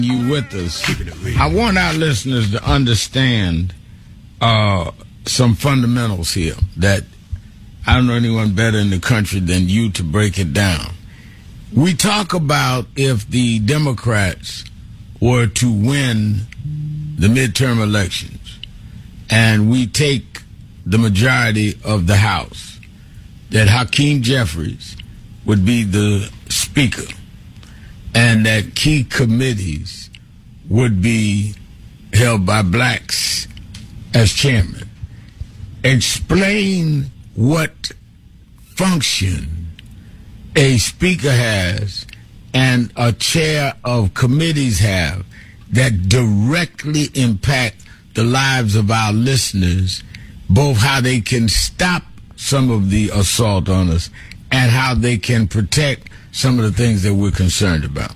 you with us. I want our listeners to understand some fundamentals here that I don't know anyone better in the country than you to break it down. We talk about if the Democrats were to win the midterm elections and we take the majority of the House, that Hakeem Jeffries would be the Speaker and that key committees would be held by blacks as chairman. Explain what function a speaker has and a chair of committees have that directly impact the lives of our listeners, both how they can stop some of the assault on us and how they can protect some of the things that we're concerned about.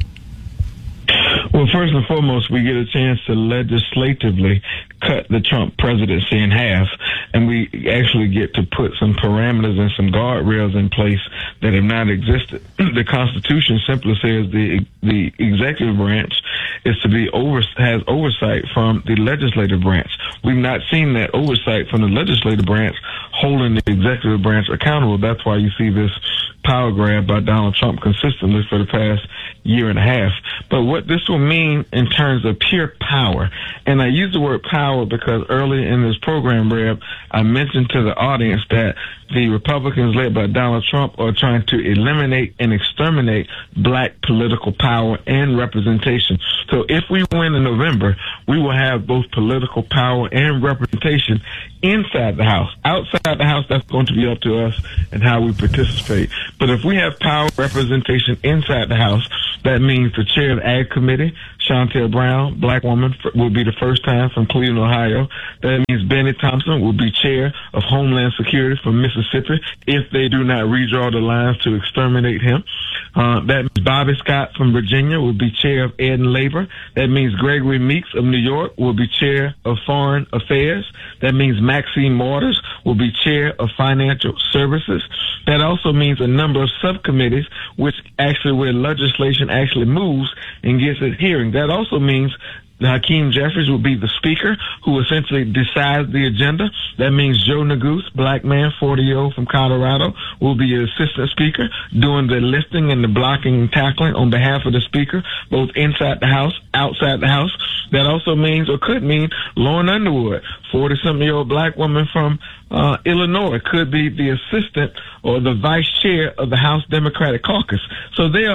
Well, first and foremost, we get a chance to legislatively cut the Trump presidency in half, and we actually get to put some parameters and some guardrails in place that have not existed. The Constitution simply says the executive branch is to be has oversight from the legislative branch. We've not seen that oversight from the legislative branch holding the executive branch accountable. That's why you see this power grab by Donald Trump consistently for the past year and a half. But what this will mean in terms of pure power, and I use the word power because early in this program, Reb, I mentioned to the audience that the Republicans led by Donald Trump are trying to eliminate and exterminate black political power and representation. So if we win in November, we will have both political power and representation inside the House. Outside the House, that's going to be up to us and how we participate. But if we have power representation inside the House, that means the chair of the Ag Committee, Shontel Brown, black woman, will be the first time from Cleveland, Ohio. That means Benny Thompson will be chair of Homeland Security from Mississippi if they do not redraw the lines to exterminate him. That means Bobby Scott from Virginia will be chair of Ed and Labor. That means Gregory Meeks of New York will be chair of Foreign Affairs. That means Maxine Waters will be chair of Financial Services. That also means a number of subcommittees, which actually where legislation actually moves and gets its hearing. That also means Hakeem Jeffries will be the speaker who essentially decides the agenda. That means Joe Neguse, black man, 40-year-old from Colorado, will be an assistant speaker doing the listing and the blocking and tackling on behalf of the speaker, both inside the House, outside the House. That also means, or could mean, Lauren Underwood, 40-something-year-old black woman from Illinois, could be the assistant or the vice chair of the House Democratic Caucus. So there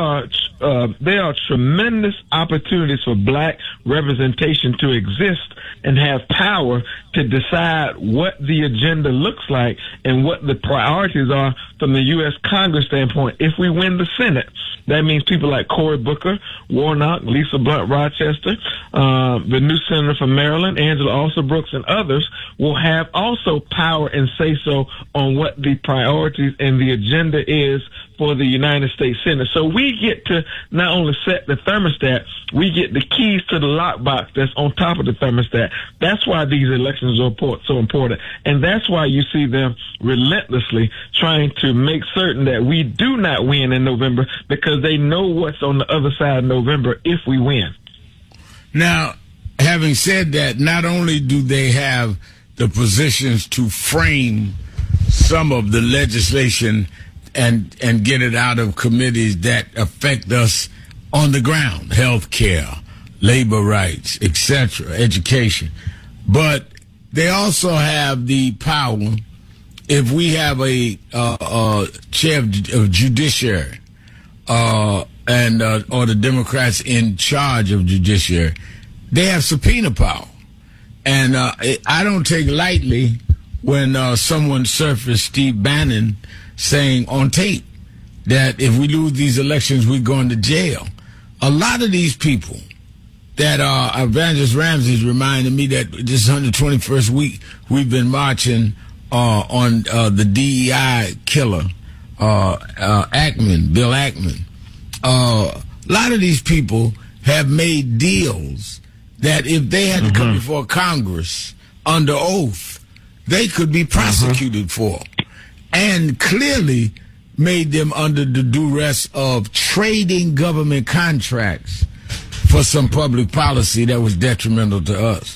are tremendous opportunities for black representation to exist and have power to decide what the agenda looks like and what the priorities are from the U.S. Congress standpoint. If we win the Senate, that means people like Cory Booker, Warnock, Lisa Blunt Rochester, the new senator from Maryland, Angela Alsobrooks, and others will have also power and say so on what the priorities and the agenda is for the United States Senate. So we get to not only set the thermostat, we get the keys to the lockbox that's on top of the thermostat. That's why these elections are so important. And that's why you see them relentlessly trying to make certain that we do not win in November, because they know what's on the other side of November if we win. Now, having said that, not only do they have the positions to frame some of the legislation and get it out of committees that affect us on the ground, health care, labor rights, etc., education. But they also have the power, if we have a chair of judiciary or the Democrats in charge of judiciary, they have subpoena power. And I don't take lightly when someone surfaced Steve Bannon saying on tape that if we lose these elections, we're going to jail. A lot of these people that Evangelist Ramsey's reminded me that this 121st week we've been marching on the DEI killer, Bill Ackman. A lot of these people have made deals that if they had to come before Congress under oath, they could be prosecuted for, and clearly made them under the duress of trading government contracts for some public policy that was detrimental to us.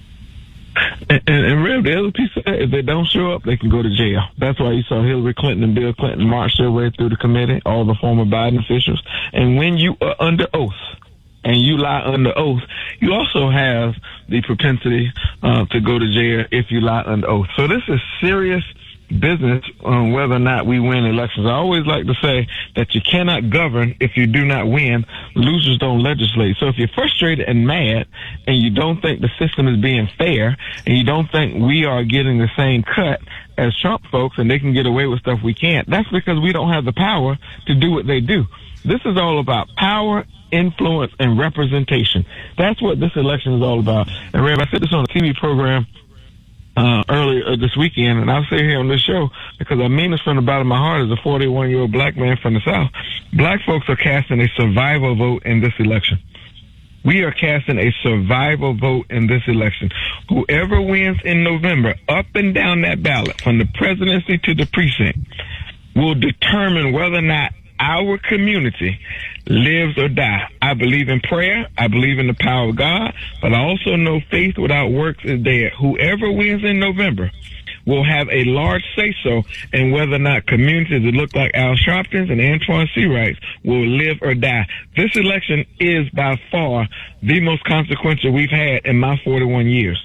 And really, the other piece of that, if they don't show up, they can go to jail. That's why you saw Hillary Clinton and Bill Clinton march their way through the committee, all the former Biden officials. And when you are under oath, and you lie under oath, you also have the propensity to go to jail if you lie under oath. So this is serious business on whether or not we win elections. I always like to say that you cannot govern if you do not win. Losers don't legislate. So if you're frustrated and mad and you don't think the system is being fair and you don't think we are getting the same cut as Trump folks and they can get away with stuff we can't, that's because we don't have the power to do what they do. This is all about power, influence, and representation. That's what this election is all about. And Rev, I said this on a TV program earlier this weekend, and I'll say here on this show, because I mean this from the bottom of my heart as a 41-year-old black man from the South, black folks are casting a survival vote in this election. We are casting a survival vote in this election. Whoever wins in November, up and down that ballot, from the presidency to the precinct, will determine whether or not our community lives or die. I believe in prayer. I believe in the power of God, but I also know faith without works is dead. Whoever wins in November will have a large say-so in whether or not communities that look like Al Sharpton's and Antoine Seawrights will live or die. This election is by far the most consequential we've had in my 41 years.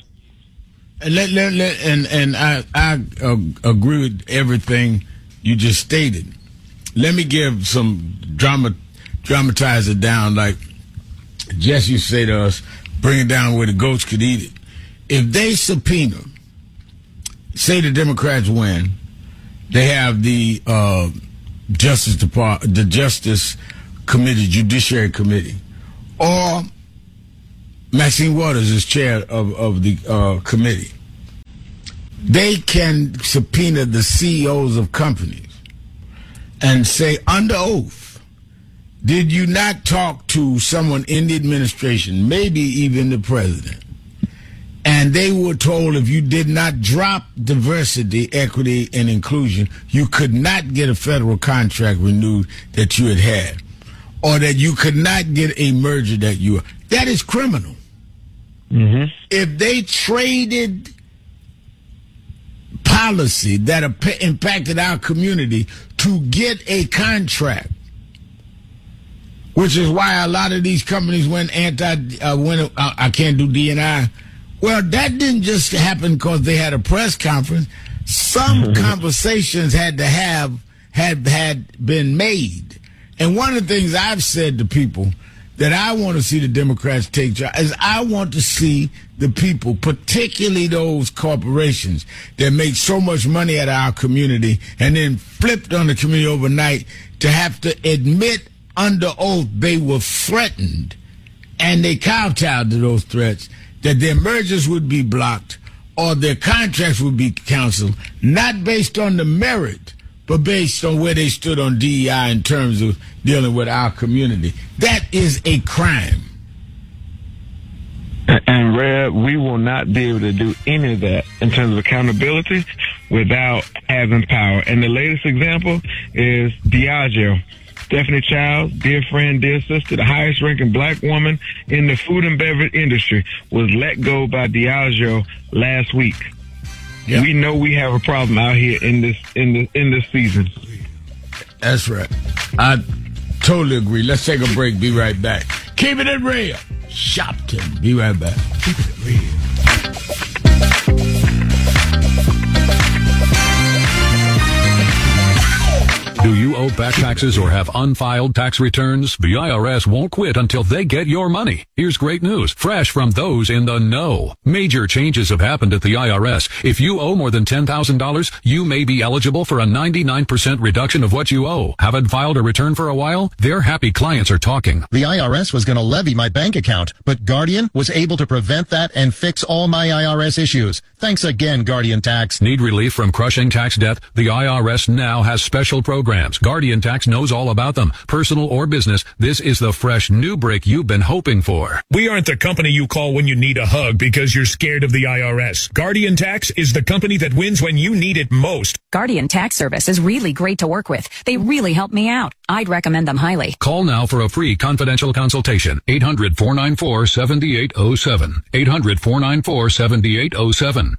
And I agree with everything you just stated. Let me give some dramatize it down, like Jess used to say to us, bring it down where the goats could eat it. If they subpoena, say the Democrats win, they have the Justice Department, the Justice Committee, Judiciary Committee, or Maxine Waters is chair of the committee. They can subpoena the CEOs of companies and say, under oath, did you not talk to someone in the administration, maybe even the president? And they were told if you did not drop diversity, equity, and inclusion, you could not get a federal contract renewed that you had, or that you could not get a merger that you were. That is criminal. Mm-hmm. If they traded policy that impacted our community to get a contract, which is why a lot of these companies went I can't do D&I. Well, that didn't just happen because they had a press conference. Some conversations had been made. And one of the things I've said to people that I want to see the Democrats take charge is I want to see the people, particularly those corporations that make so much money out of our community and then flipped on the community overnight, to have to admit under oath they were threatened and they kowtowed to those threats, that their mergers would be blocked or their contracts would be canceled, not based on the merit, but based on where they stood on DEI in terms of dealing with our community. That is a crime. And Rev, we will not be able to do any of that in terms of accountability without having power. And the latest example is Diageo. Stephanie Childs, dear friend, dear sister, the highest ranking black woman in the food and beverage industry, was let go by Diageo last week. Yep. We know we have a problem out here in this season. That's right. I totally agree. Let's take a break. Be right back. Keep it real. Shopton. Be right back. Keep it real. Do you owe back taxes or have unfiled tax returns? The IRS won't quit until they get your money. Here's great news, fresh from those in the know. Major changes have happened at the IRS. If you owe more than $10,000, you may be eligible for a 99% reduction of what you owe. Haven't filed a return for a while? Their happy clients are talking. The IRS was going to levy my bank account, but Guardian was able to prevent that and fix all my IRS issues. Thanks again, Guardian Tax. Need relief from crushing tax debt? The IRS now has special programs programs. Guardian Tax knows all about them. Personal or business, this is the fresh new break you've been hoping for. We aren't the company you call when you need a hug because you're scared of the IRS. Guardian Tax is the company that wins when you need it most. Guardian Tax Service is really great to work with. They really help me out. I'd recommend them highly. Call now for a free confidential consultation. 800-494-7807. 800-494-7807.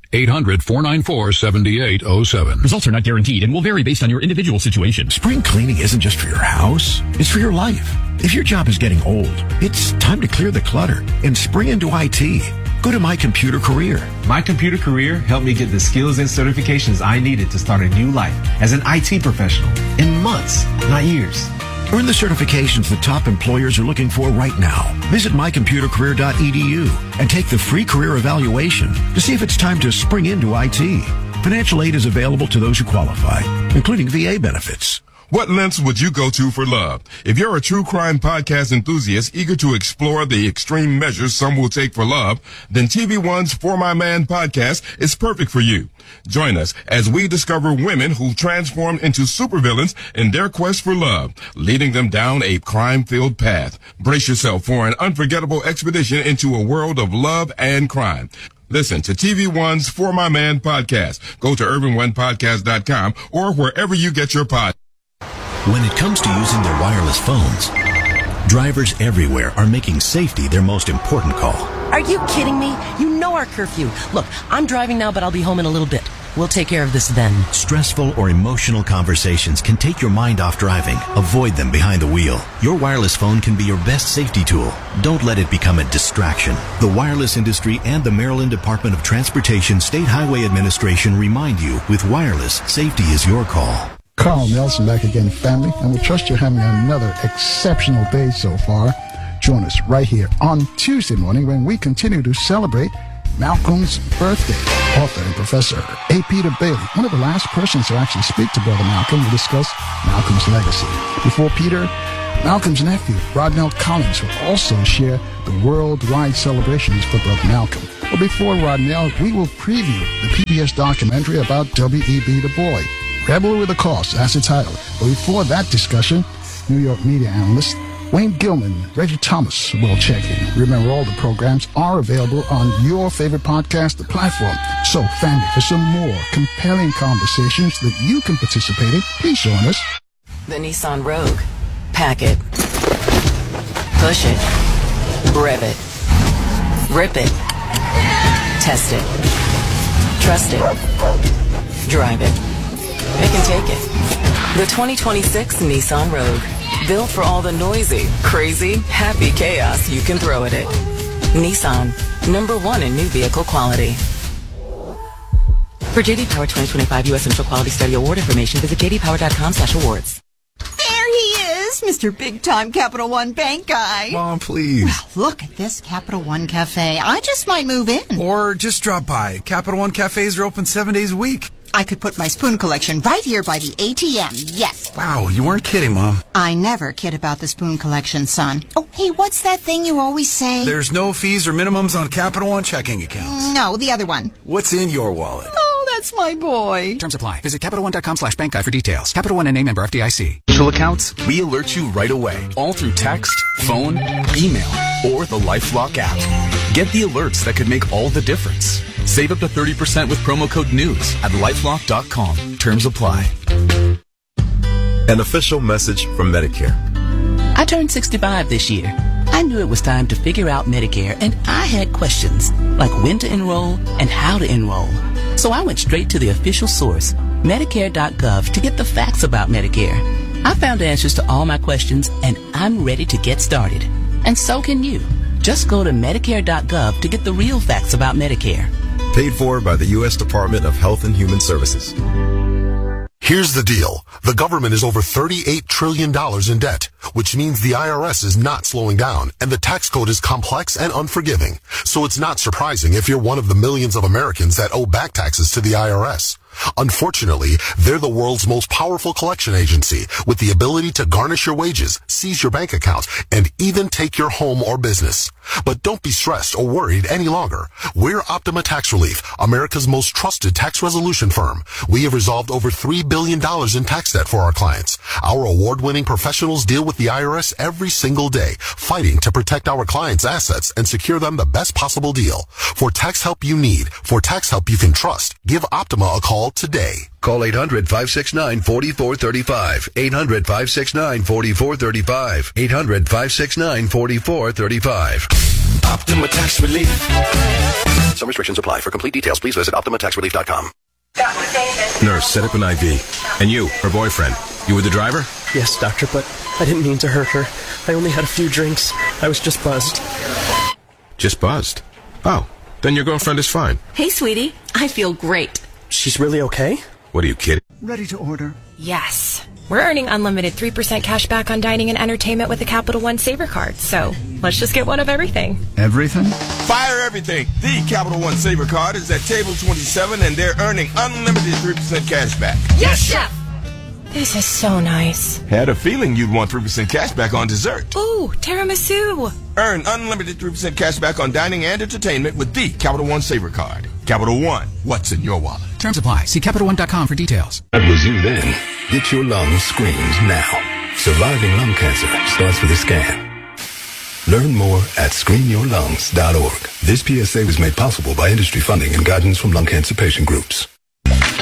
800-494-7807. Results are not guaranteed and will vary based on your individual situation. Spring cleaning isn't just for your house, it's for your life. If your job is getting old, it's time to clear the clutter and spring into IT. Go to My Computer Career. My Computer Career helped me get the skills and certifications I needed to start a new life as an IT professional in months, not years. Earn the certifications the top employers are looking for right now. Visit mycomputercareer.edu and take the free career evaluation to see if it's time to spring into IT. Financial aid is available to those who qualify, including VA benefits. What lengths would you go to for love? If you're a true crime podcast enthusiast eager to explore the extreme measures some will take for love, then TV One's For My Man podcast is perfect for you. Join us as we discover women who transform into supervillains in their quest for love, leading them down a crime-filled path. Brace yourself for an unforgettable expedition into a world of love and crime. Listen to TV One's For My Man podcast. Go to urbanonepodcast.com or wherever you get your podcast. When it comes to using their wireless phones, drivers everywhere are making safety their most important call. Are you kidding me? You know our curfew. Look, I'm driving now, but I'll be home in a little bit. We'll take care of this then. Stressful or emotional conversations can take your mind off driving. Avoid them behind the wheel. Your wireless phone can be your best safety tool. Don't let it become a distraction. The wireless industry and the Maryland Department of Transportation State Highway Administration remind you, with wireless, safety is your call. Carl Nelson back again, family, and we trust you're having another exceptional day so far. Join us right here on Tuesday morning when we continue to celebrate Malcolm's birthday. Author and professor A. Peter Bailey, one of the last persons to actually speak to Brother Malcolm, will discuss Malcolm's legacy. Before Peter, Malcolm's nephew, Rodnell Collins, will also share the worldwide celebrations for Brother Malcolm. But before Rodnell, we will preview the PBS documentary about W.E.B. Du Bois, Rebel with a Cause, that's the title. But before that discussion, New York media analyst Wayne Gilman, Reggie Thomas will check in. Remember, all the programs are available on your favorite podcast platform. So, family, for some more compelling conversations that you can participate in, please join us. The Nissan Rogue. Pack it. Push it. Rev it. Rip it. Test it. Trust it. Drive it. It can take it. The 2026 Nissan Rogue. Built for all the noisy, crazy, happy chaos you can throw at it. Nissan, #1 in new vehicle quality. For J.D. Power 2025 U.S. Central Quality Study Award information, visit jdpower.com/awards. There he is, Mr. Big-Time Capital One Bank guy. Mom, please. Well, look at this Capital One Cafe. I just might move in. Or just drop by. Capital One cafes are open 7 days a week. I could put my spoon collection right here by the ATM, yes. Wow, you weren't kidding, Mom. I never kid about the spoon collection, son. Oh, hey, what's that thing you always say? There's no fees or minimums on Capital One checking accounts. No, the other one. What's in your wallet? Oh, that's my boy. Terms apply. Visit CapitalOne.com/bank guide for details. Capital One and a member FDIC. Digital accounts, we alert you right away. All through text, phone, email, or the LifeLock app. Get the alerts that could make all the difference. Save up to 30% with promo code NEWS at LifeLock.com. Terms apply. An official message from Medicare. I turned 65 this year. I knew it was time to figure out Medicare, and I had questions, like when to enroll and how to enroll. So I went straight to the official source, Medicare.gov, to get the facts about Medicare. I found answers to all my questions, and I'm ready to get started. And so can you. Just go to Medicare.gov to get the real facts about Medicare. Paid for by the U.S. Department of Health and Human Services. Here's the deal. The government is over $38 trillion in debt, which means the IRS is not slowing down, and the tax code is complex and unforgiving. So it's not surprising if you're one of the millions of Americans that owe back taxes to the IRS. Unfortunately, they're the world's most powerful collection agency with the ability to garnish your wages, seize your bank account, and even take your home or business. But don't be stressed or worried any longer. We're Optima Tax Relief, America's most trusted tax resolution firm. We have resolved over $3 billion in tax debt for our clients. Our award-winning professionals deal with the IRS every single day, fighting to protect our clients' assets and secure them the best possible deal. For tax help you need, for tax help you can trust, give Optima a call today. Call 800-569-4435. 800-569-4435. 800-569-4435. Optima Tax Relief. Some restrictions apply. For complete details, please visit OptimaTaxRelief.com. Nurse, set up an IV. And you, her boyfriend, you were the driver? Yes, doctor, but I didn't mean to hurt her. I only had a few drinks. I was just buzzed. Just buzzed? Oh, then your girlfriend is fine. Hey, sweetie. I feel great. She's really okay? What are you kidding? Ready to order? Yes. We're earning unlimited 3% cash back on dining and entertainment with the Capital One Saver card, so let's just get one of everything. Everything? Fire everything. The Capital One Saver card is at table 27, and they're earning unlimited 3% cash back. Yes, Chef! This is so nice. Had a feeling you'd want 3% cash back on dessert. Ooh, tiramisu. Earn unlimited 3% cash back on dining and entertainment with the Capital One Saver card. Capital One, what's in your wallet? Terms apply. See CapitalOne.com for details. That was you then. Get your lungs screened now. Surviving lung cancer starts with a scan. Learn more at screenyourlungs.org. This PSA was made possible by industry funding and guidance from lung cancer patient groups.